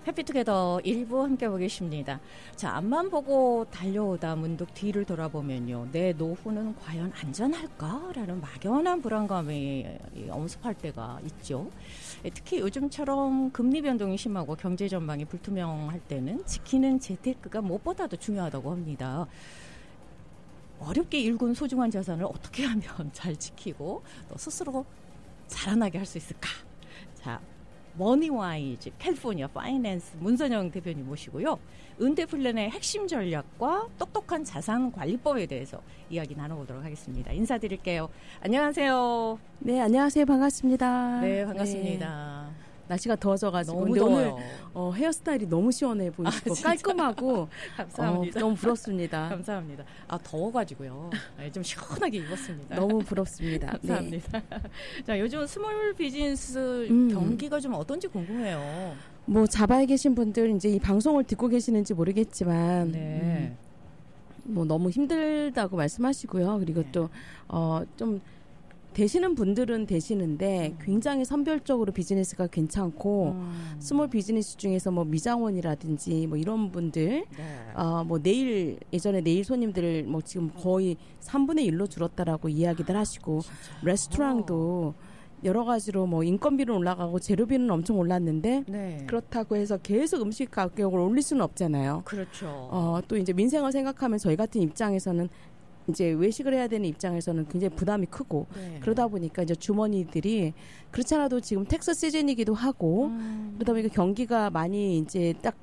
해피투게더 1부 함께하고 계십니다. 자, 앞만 보고 달려오다 문득 뒤를 돌아보면요. 내 노후는 과연 안전할까라는 막연한 불안감이 엄습할 때가 있죠. 특히 요즘처럼 금리 변동이 심하고 경제 전망이 불투명할 때는 지키는 재테크가 무엇보다도 중요하다고 합니다. 어렵게 일군 소중한 자산을 어떻게 하면 잘 지키고 또 스스로 자라나게 할 수 있을까? 자, 머니와이즈 캘리포니아 파이낸스 문선영 대표님 모시고요. 은퇴 플랜의 핵심 전략과 똑똑한 자산 관리법에 대해서 이야기 나눠보도록 하겠습니다. 인사드릴게요. 안녕하세요. 네, 안녕하세요. 반갑습니다. 네, 반갑습니다. 네. 날씨가 더워져가지고 너무 더워요. 오늘 헤어스타일이 너무 시원해 보이시고 깔끔하고 감사합니다. 너무 부럽습니다. 감사합니다. 더워가지고요. 네, 좀 시원하게 입었습니다. 너무 부럽습니다. 감사합니다. 네. 자, 요즘 스몰 비즈니스 경기가 좀 어떤지 궁금해요. 뭐 자바에 계신 분들 이제 이 방송을 듣고 계시는지 모르겠지만 네. 뭐 너무 힘들다고 말씀하시고요. 그리고 네. 또 좀 되시는 분들은 되시는데 굉장히 선별적으로 비즈니스가 괜찮고 스몰 비즈니스 중에서 뭐 미장원이라든지 뭐 이런 분들 뭐 예전에 네일 손님들 뭐 지금 거의 3분의 1로 줄었다라고 이야기들 하시고 레스토랑도 여러 가지로 뭐 인건비는 올라가고 재료비는 엄청 올랐는데 네. 그렇다고 해서 계속 음식 가격을 올릴 수는 없잖아요. 그렇죠. 또 이제 민생을 생각하면 저희 같은 입장에서는 이제 외식을 해야 되는 입장에서는 굉장히 부담이 크고 네. 그러다 보니까 이제 주머니들이 그렇지 않아도 지금 텍스 시즌이기도 하고 그러다 보니까 경기가 많이 이제 딱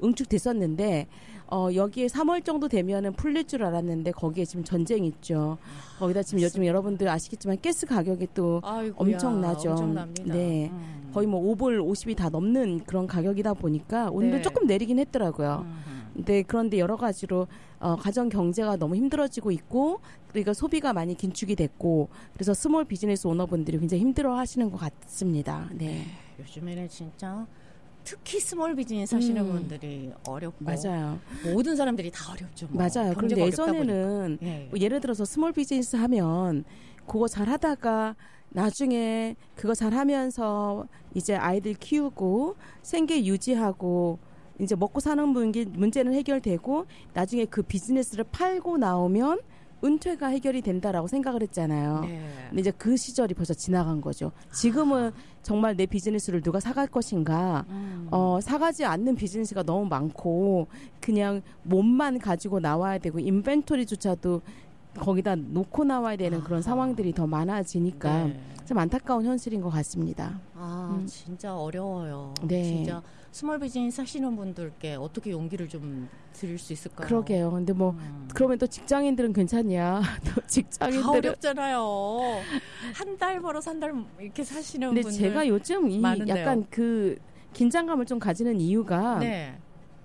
응축됐었는데 여기에 3월 정도 되면은 풀릴 줄 알았는데 거기에 지금 전쟁이 있죠. 거기다 지금 요즘 여러분들 아시겠지만 가스 가격이 또 엄청나죠. 엄청납니다. 네. 거의 뭐 5불 50이 다 넘는 그런 가격이다 보니까 오늘도 네. 조금 내리긴 했더라고요. 네, 그런데 여러 가지로 가정 경제가 너무 힘들어지고 있고 그러니까 소비가 많이 긴축이 됐고 그래서 스몰 비즈니스 오너분들이 굉장히 힘들어하시는 것 같습니다. 네. 요즘에는 진짜 특히 스몰 비즈니스 하시는 분들이 어렵고 맞아요. 모든 사람들이 다 어렵죠. 뭐. 맞아요. 그런데 예전에는 뭐 예를 들어서 스몰 비즈니스 하면 그거 잘 하다가 나중에 그거 잘 하면서 이제 아이들 키우고 생계 유지하고 이제 먹고 사는 문제는 해결되고 나중에 그 비즈니스를 팔고 나오면 은퇴가 해결이 된다라고 생각을 했잖아요. 네. 근데 이제 그 시절이 벌써 지나간 거죠. 지금은 정말 내 비즈니스를 누가 사갈 것인가, 사가지 않는 비즈니스가 너무 많고 그냥 몸만 가지고 나와야 되고 인벤토리조차도 거기다 놓고 나와야 되는 그런 상황들이 더 많아지니까 네. 좀 안타까운 현실인 것 같습니다. 진짜 어려워요. 네. 진짜 스몰 비즈니스 하시는 분들께 어떻게 용기를 좀 드릴 수 있을까요? 그러게요. 근데 뭐 그러면 또 직장인들은 괜찮냐? 또 직장인들은 다 어렵잖아요. 한 달 벌어서 한 달 이렇게 사시는 근데 분들 제가 요즘 많은데요. 약간 그 긴장감을 좀 가지는 이유가 네.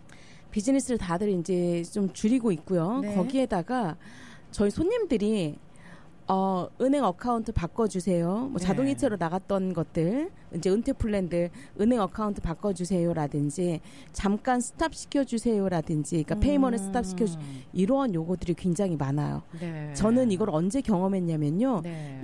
비즈니스를 다들 이제 좀 줄이고 있고요. 네. 거기에다가 저희 손님들이 은행 어카운트 바꿔주세요. 뭐 네. 자동이체로 나갔던 것들, 이제 은퇴 플랜들 은행 어카운트 바꿔주세요라든지 잠깐 스탑 시켜주세요라든지, 그러니까 페이먼을 스탑 이러한 요구들이 굉장히 많아요. 네. 저는 이걸 언제 경험했냐면요. 네.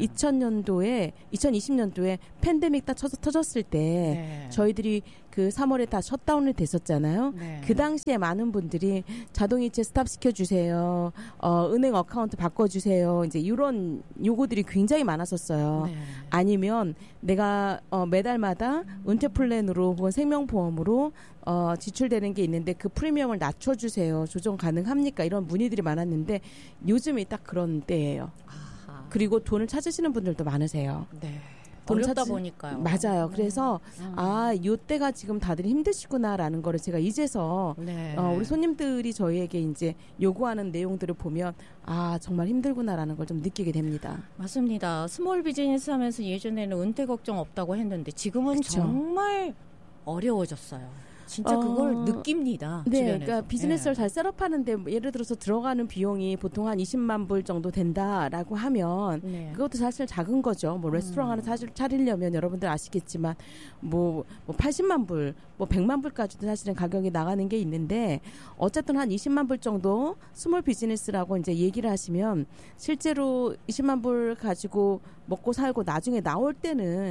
2020년도에 팬데믹 딱 터졌을 때 네. 저희들이 그 3월에 다 셧다운이 됐었잖아요. 네. 그 당시에 많은 분들이 자동이체 스탑 시켜주세요. 은행 어카운트 바꿔주세요. 이제 이런 요구들이 굉장히 많았었어요. 네. 아니면 내가 매달마다 은퇴 플랜으로 혹은 생명보험으로 지출되는 게 있는데 그 프리미엄을 낮춰주세요. 조정 가능합니까? 이런 문의들이 많았는데 요즘이 딱 그런 때예요. 아하. 그리고 돈을 찾으시는 분들도 많으세요. 네. 어렵다 보니까요. 맞아요. 그래서 요때가 지금 다들 힘드시구나라는 거를 제가 이제서 네. 우리 손님들이 저희에게 이제 요구하는 내용들을 보면 정말 힘들구나라는 걸 좀 느끼게 됩니다. 맞습니다. 스몰 비즈니스 하면서 예전에는 은퇴 걱정 없다고 했는데 지금은 그쵸. 정말 어려워졌어요. 진짜 그걸 느낍니다. 네, 주변에서. 그러니까 비즈니스를 잘 셋업하는데 예를 들어서 들어가는 비용이 보통 한 20만 불 정도 된다라고 하면 네. 그것도 사실 작은 거죠. 뭐 레스토랑 하나 사실 차리려면 여러분들 아시겠지만 뭐 80만 불, 뭐 100만 불까지도 사실은 가격이 나가는 게 있는데 어쨌든 한 20만 불 정도 스몰 비즈니스라고 이제 얘기를 하시면 실제로 20만 불 가지고 먹고 살고 나중에 나올 때는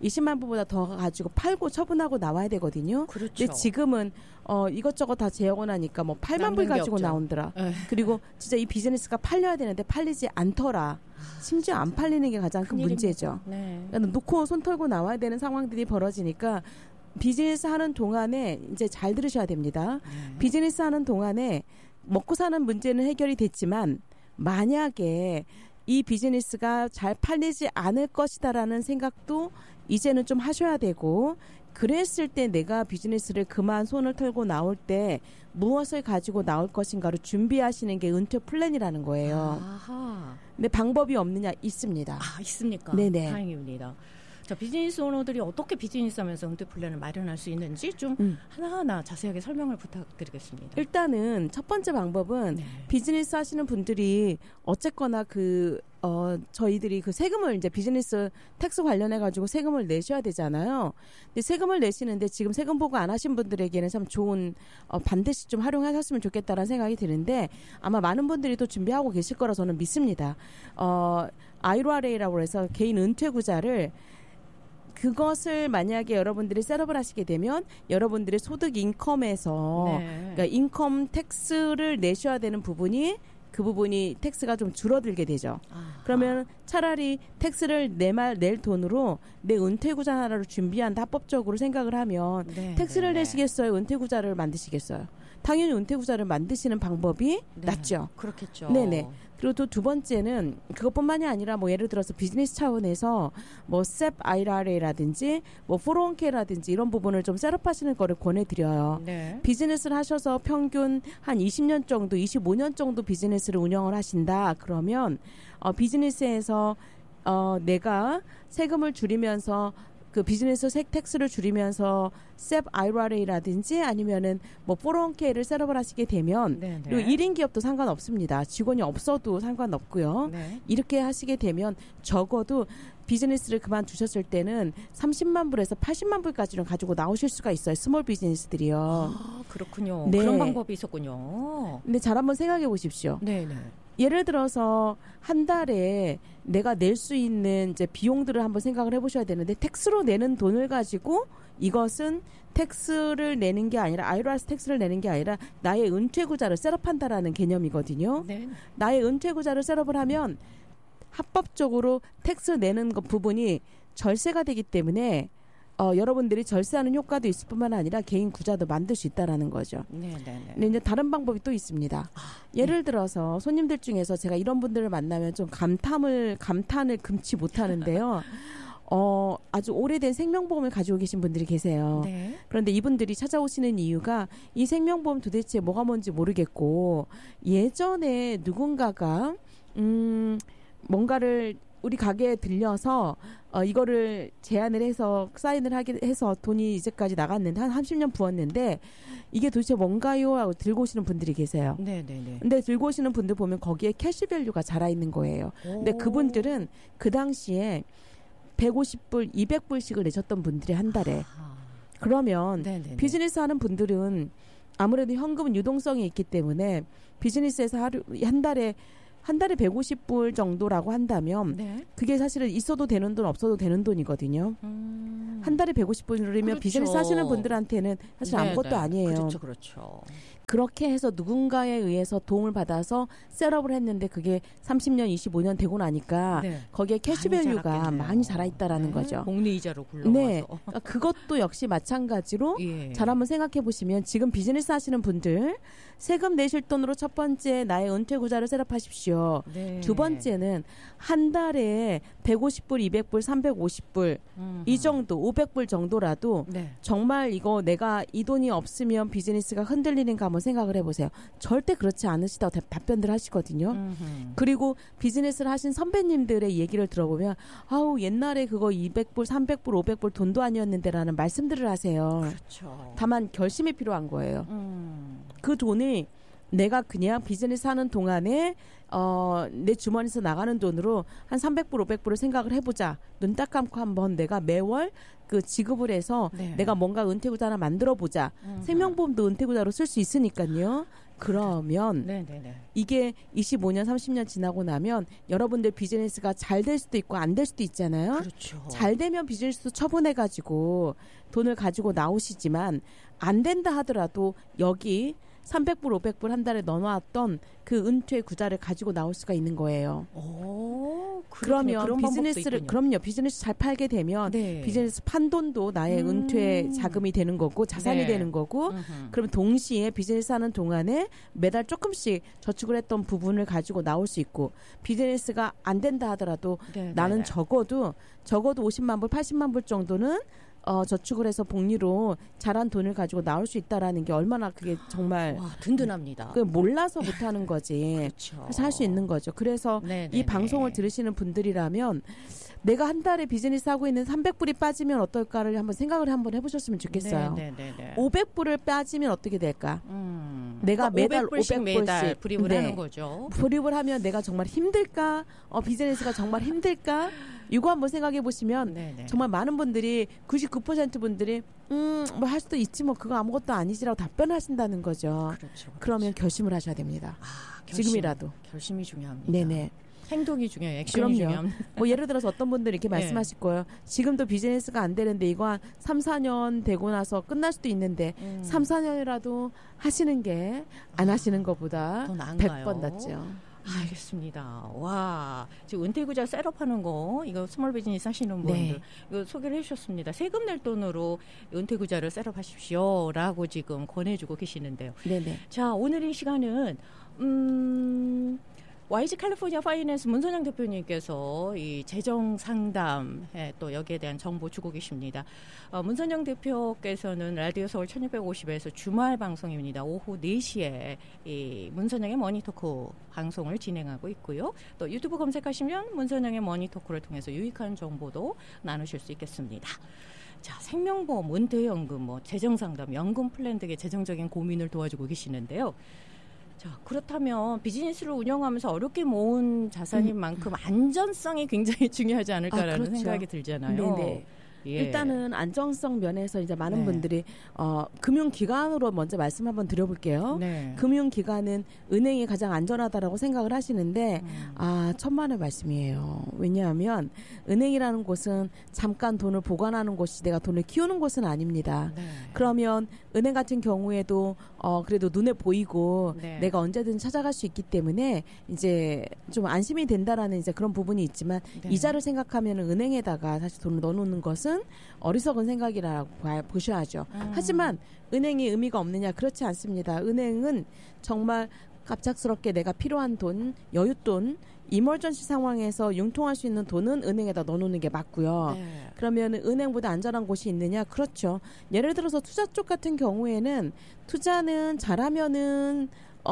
20만 부보다 더 가지고 팔고 처분하고 나와야 되거든요. 그렇죠. 근데 지금은 이것저것 다 제하고 나니까 뭐 8만 불 가지고 나온더라. 그리고 진짜 이 비즈니스가 팔려야 되는데 팔리지 않더라. 심지어 안 팔리는 게 가장 큰 문제죠. 네. 그러니까 놓고 손 털고 나와야 되는 상황들이 벌어지니까 비즈니스 하는 동안에 이제 잘 들으셔야 됩니다. 비즈니스 하는 동안에 먹고 사는 문제는 해결이 됐지만 만약에 이 비즈니스가 잘 팔리지 않을 것이다라는 생각도 이제는 좀 하셔야 되고, 그랬을 때 내가 비즈니스를 그만 손을 털고 나올 때 무엇을 가지고 나올 것인가를 준비하시는 게 은퇴 플랜이라는 거예요. 아하. 근데 방법이 없느냐? 있습니다. 있습니까? 네네. 다행입니다. 자, 비즈니스 오너들이 어떻게 비즈니스하면서 은퇴 플랜을 마련할 수 있는지 좀 하나하나 자세하게 설명을 부탁드리겠습니다. 일단은 첫 번째 방법은 비즈니스 하시는 분들이 어쨌거나 저희들이 그 세금을 이제 비즈니스 텍스 관련해 가지고 세금을 내셔야 되잖아요. 근데 세금을 내시는데 지금 세금 보고 안 하신 분들에게는 참 좋은 반드시 좀 활용하셨으면 좋겠다라는 생각이 드는데, 아마 많은 분들이 또 준비하고 계실 거라 저는 믿습니다. IRA라고 해서 개인 은퇴구자를, 그것을 만약에 여러분들이 셋업을 하시게 되면 여러분들의 소득 인컴에서 그러니까 인컴 텍스를 내셔야 되는 부분이, 그 부분이 텍스가 좀 줄어들게 되죠. 그러면 차라리 텍스를 낼 돈으로 내 은퇴구자 하나를 준비한다, 합법적으로 생각을 하면 텍스를 내시겠어요? 은퇴구자를 만드시겠어요? 당연히 은퇴구자를 만드시는 방법이 낫죠. 그렇겠죠. 네네. 그리고 또 두 번째는 그것뿐만이 아니라 뭐 예를 들어서 비즈니스 차원에서 뭐 SEP IRA라든지 뭐 401k라든지 이런 부분을 좀 셋업하시는 거를 권해드려요. 비즈니스를 하셔서 평균 한 20년 정도, 25년 정도 비즈니스를 운영을 하신다. 그러면 비즈니스에서 내가 세금을 줄이면서 그 비즈니스 텍스를 줄이면서 SEP IRA라든지 아니면은 뭐 401k를 셋업을 하시게 되면, 그리고 1인 기업도 상관없습니다. 직원이 없어도 상관없고요. 이렇게 하시게 되면 적어도 비즈니스를 그만두셨을 때는 30만 불에서 80만 불까지는 가지고 나오실 수가 있어요. 스몰 비즈니스들이요. 그렇군요. 그런 방법이 있었군요. 근데 잘 한번 생각해 보십시오. 예를 들어서 한 달에 내가 낼 수 있는 이제 비용들을 한번 생각을 해보셔야 되는데, 텍스로 내는 돈을 가지고 이것은 텍스를 내는 게 아니라 IRS 텍스를 내는 게 아니라 나의 은퇴구자를 셋업한다라는 개념이거든요. 나의 은퇴구자를 셋업을 하면 합법적으로 텍스 내는 부분이 절세가 되기 때문에 여러분들이 절세하는 효과도 있을 뿐만 아니라 개인 구자도 만들 수 있다라는 거죠. 근데 이제 다른 방법이 또 있습니다. 예를 들어서 손님들 중에서 제가 이런 분들을 만나면 좀 감탄을 금치 못하는데요. 아주 오래된 생명보험을 가지고 계신 분들이 계세요. 그런데 이분들이 찾아오시는 이유가 이 생명보험 도대체 뭐가 뭔지 모르겠고, 예전에 누군가가 뭔가를 우리 가게에 들려서 이거를 제안을 해서 사인을 하게 해서 돈이 이제까지 나갔는데 한 30년 부었는데 이게 도대체 뭔가요? 하고 들고 오시는 분들이 계세요. 근데 들고 오시는 분들 보면 거기에 캐시밸류가 자라있는 거예요. 근데 그분들은 그 당시에 150불, 200불씩을 내셨던 분들이 한 달에. 그러면 비즈니스 하는 분들은 아무래도 현금은 유동성이 있기 때문에 비즈니스에서 한 달에 150불 정도라고 한다면 그게 사실은 있어도 되는 돈 없어도 되는 돈이거든요. 한 달에 150불이면 비즈니스 하시는 분들한테는 사실 아무것도 아니에요. 그렇죠. 그렇게 해서 누군가에 의해서 도움을 받아서 셋업을 했는데 그게 30년, 25년 되고 나니까 거기에 캐시밸류가 많이 자라있다라는 거죠. 복리이자로 굴러와서. 그러니까 그것도 역시 마찬가지로 잘 한번 생각해 보시면 지금 비즈니스 하시는 분들 세금 내실 돈으로 첫 번째 나의 은퇴구자를 셋업하십시오. 두 번째는 한 달에 150불, 200불, 350불 이 정도, 500불 정도라도 정말 이거 내가 이 돈이 없으면 비즈니스가 흔들리는가 한번 생각을 해보세요. 절대 그렇지 않으시다고 답변들 하시거든요. 그리고 비즈니스를 하신 선배님들의 얘기를 들어보면 아우 옛날에 그거 200불, 300불, 500불 돈도 아니었는데라는 말씀들을 하세요. 다만 결심이 필요한 거예요. 그 돈을 내가 그냥 비즈니스 하는 동안에 내 주머니에서 나가는 돈으로 한 300불, 500불을 생각을 해보자. 눈 딱 감고 한번 내가 매월 그 지급을 해서 내가 뭔가 은퇴구자 하나 만들어보자. 생명보험도 은퇴구자로 쓸 수 있으니까요. 그러면 네네네. 이게 25년, 30년 지나고 나면 여러분들 비즈니스가 잘 될 수도 있고 안 될 수도 있잖아요. 그렇죠. 잘 되면 비즈니스 처분해가지고 돈을 가지고 나오시지만 안 된다 하더라도 여기 300불, 500불 한 달에 넣어놨던 그 은퇴 구자를 가지고 나올 수가 있는 거예요. 오, 그러면 비즈니스를 비즈니스 잘 팔게 되면 네. 비즈니스 판 돈도 나의 은퇴 자금이 되는 거고 자산이 네. 되는 거고 그러면 동시에 비즈니스 하는 동안에 매달 조금씩 저축을 했던 부분을 가지고 나올 수 있고 비즈니스가 안 된다 하더라도 네, 나는 네. 적어도 50만 불, 80만 불 정도는 저축을 해서 복리로 잘한 돈을 가지고 나올 수 있다라는 게 얼마나 그게 정말 와, 든든합니다. 그 몰라서 못하는 거지. 그렇죠. 그래서 할 수 있는 거죠. 그래서 네네네. 이 방송을 들으시는 분들이라면 내가 한 달에 비즈니스 하고 있는 300불이 빠지면 어떨까를 한번 생각을 한번 해보셨으면 좋겠어요. 네네네. 500불을 빠지면 어떻게 될까? 내가 매달 500불씩 매달 500불씩 불입을 하는 거죠. 불입을 하면 내가 정말 힘들까? 비즈니스가 정말 힘들까? 이거 한번 생각해 보시면 네네. 정말 많은 분들이 99% 분들이 뭐 할 수도 있지 뭐 그거 아무것도 아니지라고 답변하신다는 거죠. 그렇죠. 그러면 결심을 하셔야 됩니다. 결심, 지금이라도. 결심이 중요합니다. 네네. 행동이 중요해요. 액션이 그럼요. 중요합니다. 뭐 예를 들어서 어떤 분들이 이렇게 말씀하실 거예요. 지금도 비즈니스가 안 되는데 이거 한 3, 4년 되고 나서 끝날 수도 있는데 3, 4년이라도 하시는 게 안 하시는 것보다 더 나은가요? 100번 낫죠. 알겠습니다. 와, 지금 은퇴구자 셋업하는 거 이거 스몰 비즈니스 하시는 분들 네. 이거 소개를 해주셨습니다. 세금 낼 돈으로 은퇴구자를 셋업하십시오라고 지금 권해주고 계시는데요. 네네. 자, 오늘 이 시간은 YG 캘리포니아 파이낸스 문선영 대표님께서 이 재정 상담에 또 여기에 대한 정보 주고 계십니다. 문선영 대표께서는 라디오 서울 1650에서 주말 방송입니다. 오후 4시에 이 문선영의 머니토크 방송을 진행하고 있고요. 또 유튜브 검색하시면 문선영의 머니토크를 통해서 유익한 정보도 나누실 수 있겠습니다. 자, 생명보험, 은퇴연금, 재정상담, 연금 플랜 등의 재정적인 고민을 도와주고 계시는데요. 자, 그렇다면 비즈니스를 운영하면서 어렵게 모은 자산인 만큼 안전성이 굉장히 중요하지 않을까라는 그렇죠. 생각이 들잖아요. 네네. 예. 일단은 안정성 면에서 이제 많은 네. 분들이 금융기관으로 먼저 말씀 한번 드려볼게요. 네. 금융기관은 은행이 가장 안전하다라고 생각을 하시는데 천만의 말씀이에요. 왜냐하면 은행이라는 곳은 잠깐 돈을 보관하는 곳이 내가 돈을 키우는 곳은 아닙니다. 네. 그러면 은행 같은 경우에도 그래도 눈에 보이고 네. 내가 언제든 찾아갈 수 있기 때문에 이제 좀 안심이 된다라는 이제 그런 부분이 있지만 네. 이자를 생각하면 은행에다가 사실 돈을 넣어놓는 것은 어리석은 생각이라고 보셔야죠. 하지만 은행이 의미가 없느냐? 그렇지 않습니다. 은행은 정말 갑작스럽게 내가 필요한 돈, 여윳돈, 이멀전시 상황에서 융통할 수 있는 돈은 은행에다 넣어놓는 게 맞고요. 네. 그러면 은행보다 안전한 곳이 있느냐? 그렇죠. 예를 들어서 투자 쪽 같은 경우에는 투자는 잘하면은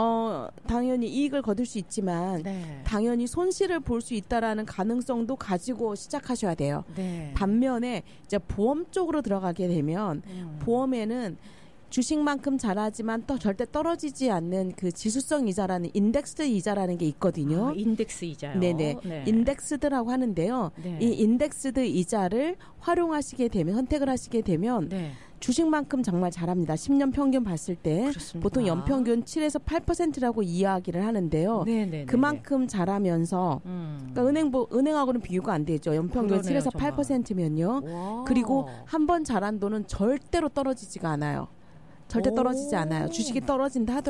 당연히 이익을 거둘 수 있지만 네. 당연히 손실을 볼 수 있다라는 가능성도 가지고 시작하셔야 돼요. 네. 반면에 이제 보험 쪽으로 들어가게 되면 보험에는 주식만큼 잘하지만 또 절대 떨어지지 않는 그 지수성 이자라는 인덱스 이자라는 게 있거든요. 인덱스 이자요. 네네. 네. 인덱스드라고 하는데요. 네. 이 인덱스드 이자를 활용하시게 되면 선택을 하시게 되면 네. 주식만큼 정말 잘합니다. 10년 평균 봤을 때 그렇습니다. 보통 연평균 7에서 8%라고 이야기를 하는데요. 네네네. 그만큼 잘하면서 그러니까 은행하고는 비교가 안 되죠. 연평균 그러네요, 7에서 정말. 8%면요. 와. 그리고 한 번 잘한 돈은 절대로 떨어지지가 않아요. 절대 떨어지지 않아요. 주식이 떨어진다 하더라도